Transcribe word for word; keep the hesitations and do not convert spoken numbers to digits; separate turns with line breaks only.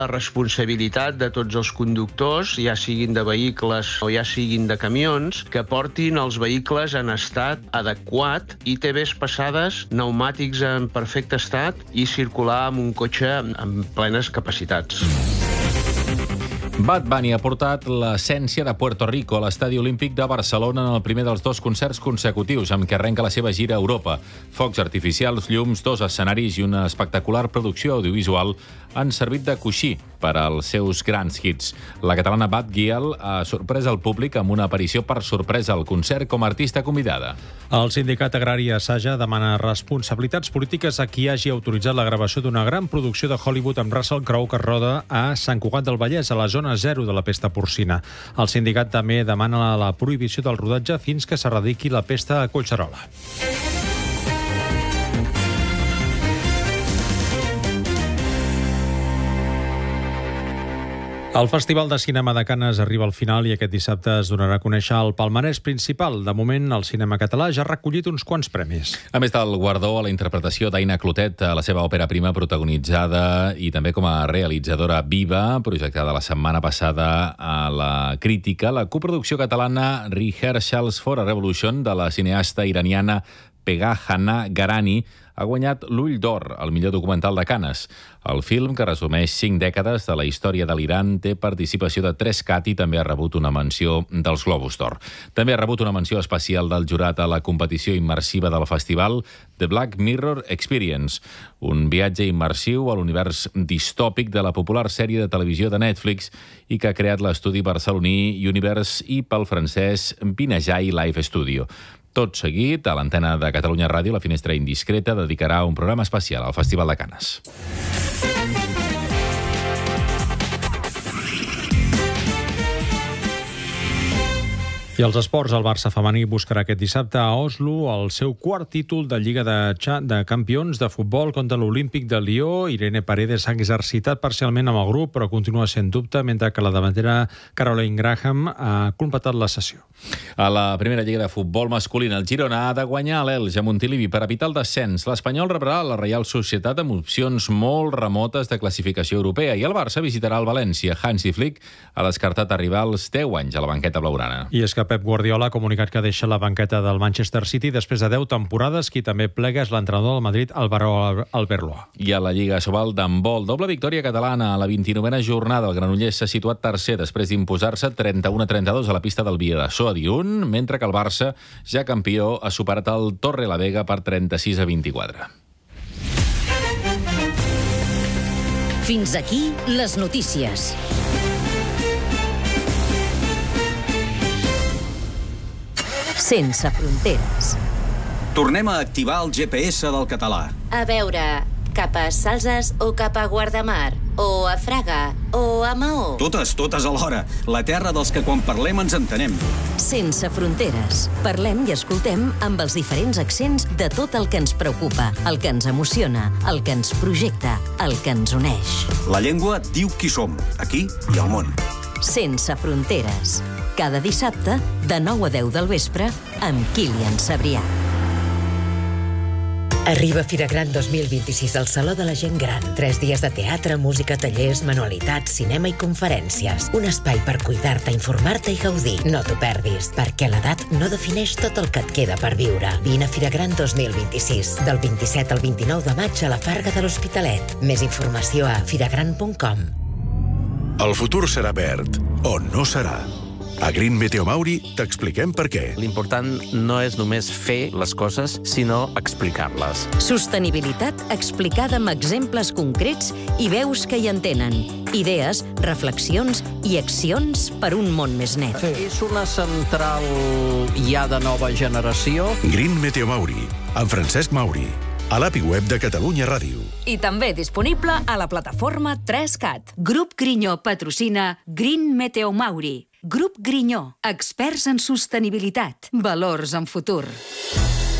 la responsabilitat de tots els conductors, ja siguin de vehicles o ja siguin de camions, que portin els vehicles en estat adequat, I T Vs passades, pneumàtics en perfecte estat i circular amb un cotxe amb plenes capacitats.
Bad Bunny ha portat l'essència de Puerto Rico a l'Estadi Olímpic de Barcelona en el primer dels dos concerts consecutius amb què arrenca la seva gira a Europa. Focs artificials, llums, dos escenaris i una espectacular producció audiovisual han servit de coixí per als seus grans hits. La catalana Bad Gyal ha sorprès el públic amb una aparició per sorpresa al concert com a artista convidada.
El sindicat agrari Saja demana responsabilitats polítiques a qui hagi autoritzat la gravació d'una gran producció de Hollywood amb Russell Crowe que roda a Sant Cugat del Vallès, a la zona zero de la pesta porcina. El sindicat també demana la prohibició del rodatge fins que s'erradiqui la pesta a Collserola. El Festival de Cinema de Canes arriba al final i aquest dissabte es donarà a conèixer el palmarès principal. De moment, el cinema català ja ha recollit uns quants premis.
A més del guardó a la interpretació d'Aina Clotet a la seva òpera prima protagonitzada i també com a realitzadora viva, projectada la setmana passada a la crítica, la coproducció catalana Rehearsals for a Revolution de la cineasta iraniana Pegah Hana Garani ha guanyat l'Ull d'Or, el millor documental de Canes. El film, que resumeix cinc dècades de la història de l'Iran, té participació de tres C A T i també ha rebut una menció dels Globus d'Or. També ha rebut una menció especial del jurat a la competició immersiva del festival The Black Mirror Experience, un viatge immersiu a l'univers distòpic de la popular sèrie de televisió de Netflix i que ha creat l'estudi barceloní Universe i pel francès Binajai Live Studio. Tot seguit, a l'antena de Catalunya Ràdio, la Finestra Indiscreta dedicarà un programa especial al Festival de Canes.
I els esports, el Barça femení buscarà aquest dissabte a Oslo el seu quart títol de Lliga de, de Campions de futbol contra l'Olímpic de Lió. Irene Paredes s'ha exercitat parcialment amb el grup, però continua sent dubte, mentre que la davantera Caroline Graham ha completat la sessió.
A la primera Lliga de futbol masculina, el Girona ha de guanyar a l'Elx a Montilivi per evitar el descens. L'Espanyol rebrà la Reial Societat amb opcions molt remotes de classificació europea i el Barça visitarà el València. Hansi Flick ha descartat arribar als deu anys a la banqueta blaugrana.
I és que Pep Guardiola ha comunicat que deixa la banqueta del Manchester City després de deu temporades. Qui també plega és l'entrenador del Madrid, Álvaro Arbeloa.
I a la Lliga Sobal d'handbol, doble victòria catalana a la vint-i-novena jornada. El Granollers s'ha situat tercer després d'imposar-se trenta-u a trenta-dos a la pista del Biadassó a Dihun, mentre que el Barça, ja campió, ha superat el Torrelavega per trenta-sis a vint-i-quatre.
Fins aquí les notícies. Sense fronteres.
Tornem a activar el G P S del català.
A veure, cap a Salses o cap a Guardamar? O a Fraga? O a Maó?
Totes, totes alhora. La terra dels que quan parlem ens entenem.
Sense fronteres. Parlem i escoltem amb els diferents accents de tot el que ens preocupa, el que ens emociona, el que ens projecta, el que ens uneix.
La llengua diu qui som, aquí i al món.
Sense fronteres. Cada dissabte, de nou a deu del vespre, amb Kilian Sabrià.
Arriba Fira Gran dos mil vint-i-sis al Saló de la Gent Gran. Tres dies de teatre, música, tallers, manualitats, cinema i conferències. Un espai per cuidar-te, informar-te i gaudir. No t'ho perdis, perquè l'edat no defineix tot el que et queda per viure. Vine a Fira Gran dos mil vint-i-sis, del vint-i-set al vint-i-nou de maig a la Farga de l'Hospitalet. Més informació a firagran punt com.
El futur serà verd, o no serà. A Green Meteo Mauri t'expliquem per què.
L'important no és només fer les coses, sinó explicar-les.
Sostenibilitat explicada amb exemples concrets i veus que hi entenen. Idees, reflexions i accions per un món més net.
Sí. És una central ja de nova generació.
Green Meteo Mauri, amb Francesc Mauri, a l'A P I web de Catalunya Ràdio.
I també disponible a la plataforma tres cat. Grup Grinyó patrocina Green Meteo Mauri. Grup Grinyó, experts en sostenibilitat, valors en futur.